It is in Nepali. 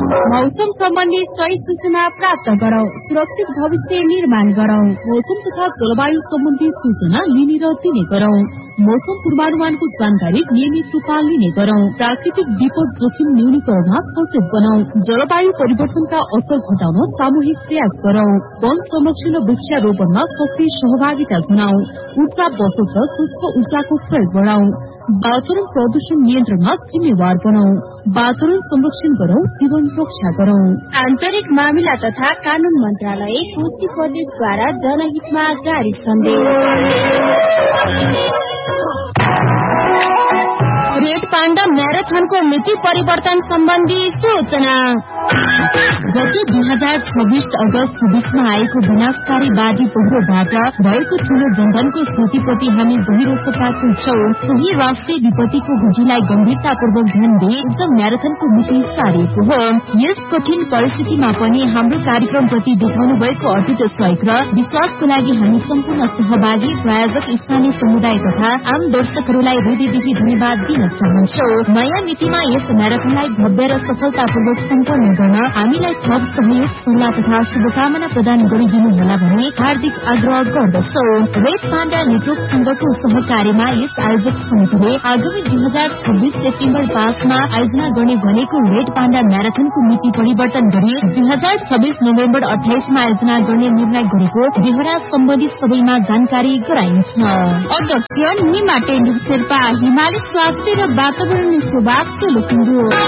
मौसम सम्बन्धी सही सूचना प्राप्त गरौं, सुरक्षित भविष्य निर्माण गरौं। मौसम तथा जलवायु सम्बन्धी सूचना लिने र दिने गरौं। मौसम पूर्वानुमानको जानकारी नियमित रूपमा लिने गरौं। प्राकृतिक विपद जोखिम न्यूनीकरणमा सचेत बनौं। जलवायु परिवर्तनका असर घटाउन सामूहिक प्रयास गरौं। वन संरक्षण र वृक्षारोपणमा सक्रिय सहभागिता जनाऊ। ऊर्जा बचत र स्वच्छ ऊर्जाको प्रयोग बढ़ाऊ। वातावरण प्रदूषण नियन्त्रणमा जिम्मेवार बनाऊ। वातावरण संरक्षण गरौं, जीवन रक्षा गरौं। आन्तरिक मामिला तथा कानून मन्त्रालय, कोशी प्रदेशद्वारा जनहितमा जारी सन्देश। रेड पाण्डा म्याराथनको मिति परिवर्तन सम्बन्धी सूचना। गत 2026 अगस्त 26 आएको विनाशकारी बाढ़ी पहिरोबाट भएको ठूलो जनधनको स्थितिप्रति हामी गहिरो सतर्क छौं। सोही राष्ट्रिय विपत्तिको घुटीलाई गम्भीरतापूर्वक ध्यान दिए उक्त म्याराथनको मिति सारिएको हो। यस कठिन परिस्थितिमा पनि हाम्रो कार्यक्रमप्रति देखाउनु भएको अटुट सहयोग र विश्वासको लागि हामी सम्पूर्ण सहभागी, प्रायोजक, स्थानीय समुदाय तथा आम दर्शकहरूलाई हृदयदेखि धन्यवाद दिन चाहन्छौ। नयाँ मितिमा यस म्याराथनलाई भव्य र सफलतापूर्वक सम्पन्न गर्न हामीलाई थप सहयोग, सल्लाह तथा शुभकामना प्रदान गरिदिनु होला भनी हार्दिक आग्रह गर्दछौ। रेड पाण्डा नेटवर्क संघको सहकार्यमा यस आयोजक समितिले आगामी 2026 सेप्टेम्बर 5 मा आयोजना गर्ने भनेको रेड पाण्डा म्याराथनको मिति परिवर्तन गरी 2026 नोभेम्बर 28 मा आयोजना गर्ने निर्णय गरेको बेहोरा सम्बन्धित सबैमा जानकारी गराइन्छ। अध्यक्ष निमा टेन्डु शेर्पा, हिमाली स्वास्थ्य र वातावरण सुभाष सोलुखुम्बु।